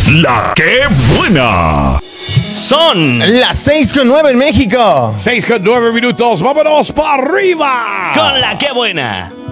La que buena. Son las 6:09 en México. 6:09 minutos. ¡Vámonos para arriba! con la que buena.